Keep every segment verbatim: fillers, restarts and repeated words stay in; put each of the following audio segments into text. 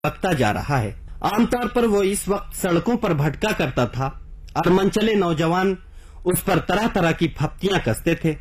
بکتا جا رہا ہے۔ عام طور پر وہ اس وقت سڑکوں پر بھٹکا کرتا تھا اور منچلے نوجوان اس پر طرح طرح کی پھپتیاں کستے تھے۔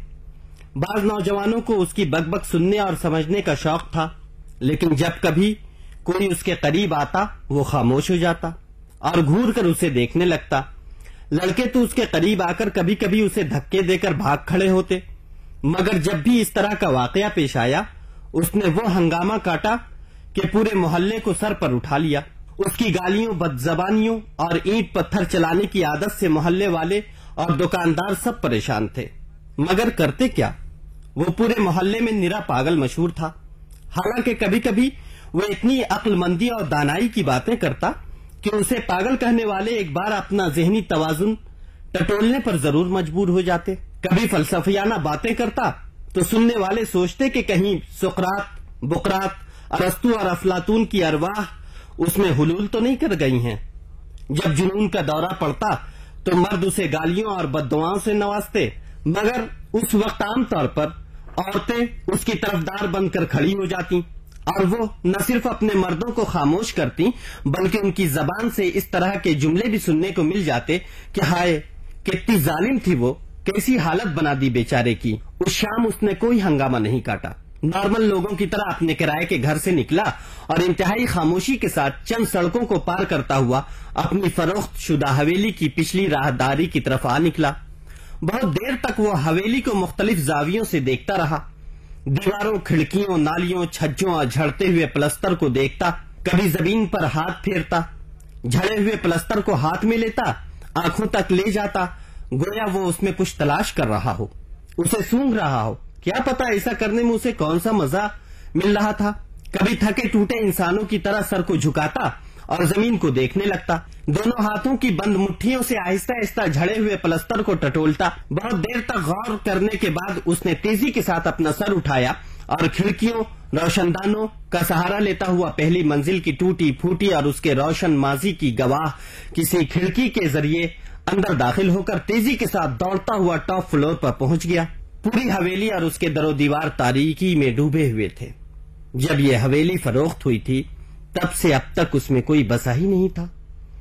بعض نوجوانوں کو اس کی بک بک سننے اور سمجھنے کا شوق تھا، لیکن جب کبھی کوئی اس کے قریب آتا وہ خاموش ہو جاتا اور گھور کر اسے دیکھنے لگتا۔ لڑکے تو اس کے قریب آ کر کبھی کبھی اسے دھکے دے کر بھاگ کھڑے ہوتے، مگر جب بھی اس طرح کا واقعہ پیش آیا اس نے وہ ہنگامہ کاٹا کہ پورے محلے کو سر پر اٹھا لیا۔ اس کی گالیوں، بدزبانیوں اور اینٹ پتھر چلانے کی عادت سے محلے والے اور دکاندار سب پریشان تھے، مگر کرتے کیا؟ وہ پورے محلے میں نرا پاگل مشہور تھا۔ حالانکہ کبھی کبھی وہ اتنی عقل مندی اور دانائی کی باتیں کرتا کہ اسے پاگل کہنے والے ایک بار اپنا ذہنی توازن ٹٹولنے پر ضرور مجبور ہو جاتے۔ کبھی فلسفیانہ باتیں کرتا تو سننے والے سوچتے کہ کہیں سقراط، بقراط، ارسطو اور افلاطون کی ارواح اس میں حلول تو نہیں کر گئی ہیں۔ جب جنون کا دورہ پڑتا تو مرد اسے گالیوں اور بددعاؤں سے نوازتے، مگر اس وقت عام طور پر عورتیں اس کی طرفدار بن کر کھڑی ہو جاتی اور وہ نہ صرف اپنے مردوں کو خاموش کرتی بلکہ ان کی زبان سے اس طرح کے جملے بھی سننے کو مل جاتے کہ ہائے کتنی ظالم تھی وہ، کیسی حالت بنا دی بیچارے کی۔ اس شام اس نے کوئی ہنگامہ نہیں کاٹا، نارمل لوگوں کی طرح اپنے کرائے کے گھر سے نکلا اور انتہائی خاموشی کے ساتھ چند سڑکوں کو پار کرتا ہوا اپنی فروخت شدہ حویلی کی پچھلی راہداری کی طرف آ نکلا۔ بہت دیر تک وہ حویلی کو مختلف زاویوں سے دیکھتا رہا، دیواروں، کھڑکیوں، نالیوں، چھجوں اور جھڑتے ہوئے پلستر کو دیکھتا، کبھی زمین پر ہاتھ پھیرتا، جھڑے ہوئے پلستر کو ہاتھ میں لیتا، آنکھوں تک لے جاتا، گویا وہ اس میں کچھ تلاش کر رہا ہو، اسے سونگھ رہا ہو۔ کیا پتا ایسا کرنے میں اسے کون سا مزہ مل رہا تھا۔ کبھی تھکے ٹوٹے انسانوں کی طرح سر کو جھکاتا اور زمین کو دیکھنے لگتا، دونوں ہاتھوں کی بند مٹھیوں سے آہستہ آہستہ جھڑے ہوئے پلستر کو ٹٹولتا۔ بہت دیر تک غور کرنے کے بعد اس نے تیزی کے ساتھ اپنا سر اٹھایا اور کھڑکیوں، روشن دانوں کا سہارا لیتا ہوا پہلی منزل کی ٹوٹی پھوٹی اور اس کے روشن ماضی کی گواہ کسی کھڑکی کے ذریعے اندر داخل ہو کر تیزی کے ساتھ دوڑتا ہوا ٹاپ فلور پر پہنچ گیا۔ پوری حویلی اور اس کے در و دیوار تاریکی میں ڈوبے ہوئے تھے۔ جب یہ حویلی فروخت ہوئی تھی تب سے اب تک اس میں کوئی بسا ہی نہیں تھا۔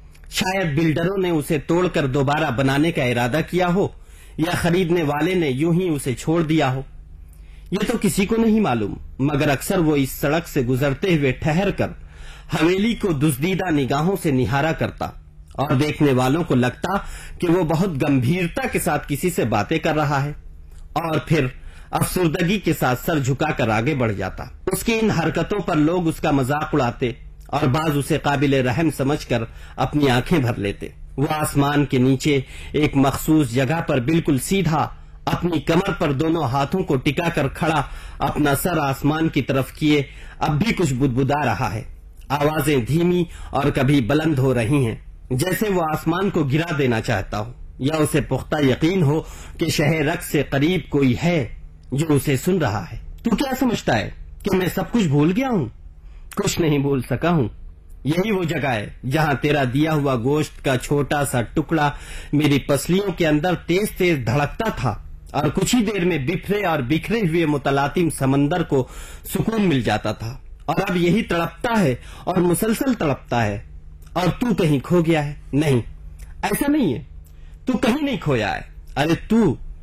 شاید بلڈروں نے اسے توڑ کر دوبارہ بنانے کا ارادہ کیا ہو یا خریدنے والے نے یوں ہی اسے چھوڑ دیا ہو، یہ تو کسی کو نہیں معلوم، مگر اکثر وہ اس سڑک سے گزرتے ہوئے ٹھہر کر حویلی کو دزدیدہ نگاہوں سے نہارا کرتا اور دیکھنے والوں کو لگتا کہ وہ بہت گمبھیرتا کے ساتھ کسی سے باتیں کر رہا ہے، اور پھر افسردگی کے ساتھ سر جھکا کر آگے بڑھ جاتا۔ اس کی ان حرکتوں پر لوگ اس کا مذاق اڑاتے اور بعض اسے قابل رحم سمجھ کر اپنی آنکھیں بھر لیتے۔ وہ آسمان کے نیچے ایک مخصوص جگہ پر بالکل سیدھا اپنی کمر پر دونوں ہاتھوں کو ٹکا کر کھڑا اپنا سر آسمان کی طرف کیے اب بھی کچھ بدبدا رہا ہے۔ آوازیں دھیمی اور کبھی بلند ہو رہی ہیں، جیسے وہ آسمان کو گرا دینا چاہتا ہو یا اسے پختہ یقین ہو کہ شہ رگ سے قریب کوئی ہے جو اسے سن رہا ہے۔ تو کیا سمجھتا ہے کہ میں سب کچھ بھول گیا ہوں؟ کچھ نہیں بھول سکا ہوں۔ یہی وہ جگہ ہے جہاں تیرا دیا ہوا گوشت کا چھوٹا سا ٹکڑا میری پسلیوں کے اندر تیز تیز دھڑکتا تھا اور کچھ ہی دیر میں بکھرے اور بکھرے ہوئے متلاطم سمندر کو سکون مل جاتا تھا، اور اب یہی تڑپتا ہے اور مسلسل تڑپتا ہے، اور تو کہیں کھو گیا ہے۔ نہیں، ایسا نہیں ہے، تو کہیں نہیں کھویا ہے۔ ارے تو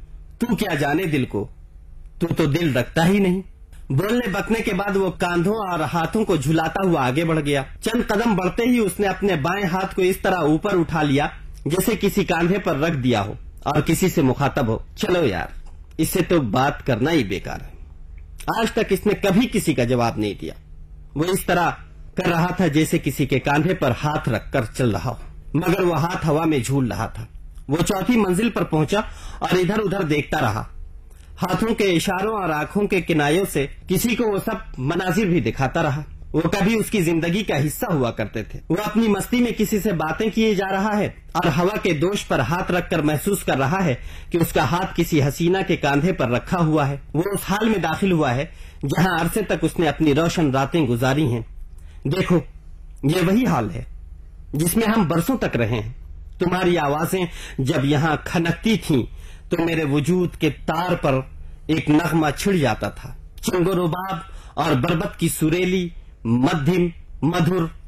تو کیا جانے دل کو، تو تو دل رکھتا ہی نہیں۔ بولنے بکنے کے بعد وہ کاندھوں اور ہاتھوں کو جھلاتا ہوا آگے بڑھ گیا۔ چند قدم بڑھتے ہی اس نے اپنے بائیں ہاتھ کو اس طرح اوپر اٹھا لیا جیسے کسی کاندھے پر رکھ دیا ہو اور کسی سے مخاطب ہو۔ چلو یار، اس سے تو بات کرنا ہی بیکار ہے۔ آج تک اس نے کبھی کسی کا جواب نہیں دیا۔ وہ اس طرح کر رہا تھا جیسے کسی کے کاندھے پر ہاتھ رکھ کر چل رہا ہو، مگر وہ ہاتھ ہوا میں جھول رہا تھا۔ وہ چوتھی منزل پر پہنچا اور ادھر ادھر دیکھتا رہا، ہاتھوں کے اشاروں اور آنکھوں کے کنایوں سے کسی کو وہ سب مناظر بھی دکھاتا رہا۔ وہ کبھی اس کی زندگی کا حصہ ہوا کرتے تھے۔ وہ اپنی مستی میں کسی سے باتیں کیے جا رہا ہے اور ہوا کے دوش پر ہاتھ رکھ کر محسوس کر رہا ہے کہ اس کا ہاتھ کسی حسینہ کے کاندھے پر رکھا ہوا ہے۔ وہ اس حال میں داخل ہوا ہے جہاں عرصے تک اس نے اپنی روشن راتیں گزاری ہیں۔ دیکھو، یہ وہی حال ہے جس میں ہم برسوں تک رہے ہیں۔ تمہاری آوازیں جب یہاں کھنکتی تھیں تو میرے وجود کے تار پر ایک نغمہ چھڑ جاتا تھا۔ چنگ و رباب اور بربت کی سریلی، مدھم، مدھر